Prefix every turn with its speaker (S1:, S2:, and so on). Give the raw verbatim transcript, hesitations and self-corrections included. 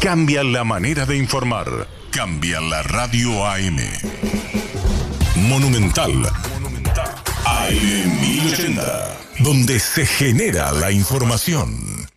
S1: Cambia la manera de informar. Cambia la radio A M. Monumental. A M mil ochenta. Donde se genera la información.